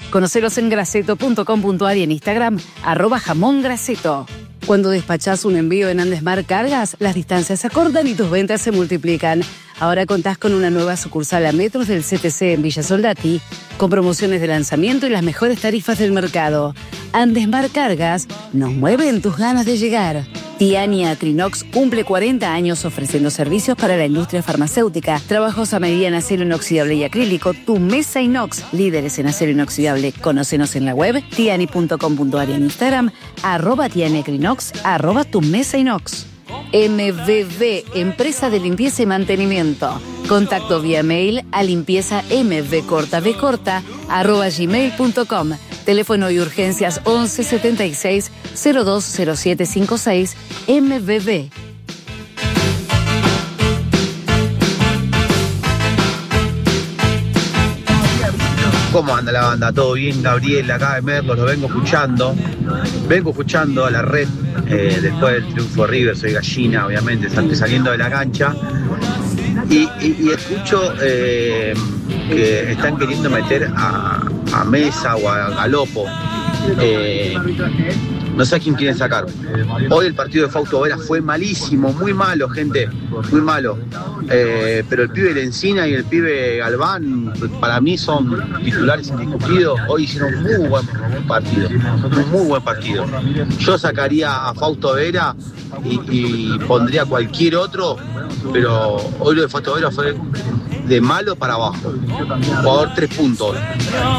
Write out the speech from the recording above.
Conoceros en graceto.com.ar y en Instagram, @jamongraceto. Cuando despachás un envío en Andesmar Cargas, las distancias se acortan y tus ventas se multiplican. Ahora contás con una nueva sucursal a metros del CTC en Villa Soldati, con promociones de lanzamiento y las mejores tarifas del mercado. Andesmar Cargas nos mueven tus ganas de llegar. Tiani Atrinox cumple 40 años ofreciendo servicios para la industria farmacéutica, trabajos a medida en acero inoxidable y acrílico, tu mesa inox, líderes en acero inoxidable. Conócenos en la web tiani.com.ar y en Instagram, @tianiacrinox, @tu mesa inox. MVV, empresa de limpieza y mantenimiento. Contacto vía mail a limpiezamvcorta@gmail.com. Teléfono y urgencias 11 76 02 07 56 MVV. ¿Cómo anda la banda? ¿Todo bien? Gabriel, acá de Merlos, lo vengo escuchando. Vengo escuchando a la red después del triunfo de River, soy gallina, obviamente, saliendo de la cancha. Y escucho que están queriendo meter a Mesa o a Galopo. No sé a quién quieren sacar. Hoy el partido de Fausto Vera fue malísimo, muy malo, gente, muy malo. Pero el pibe Lencina y el pibe Galván, para mí son titulares indiscutidos. Hoy hicieron un muy buen partido. Yo sacaría a Fausto Vera y pondría a cualquier otro, pero hoy lo de Fausto Vera fue de malo para abajo. Jugador 3 puntos.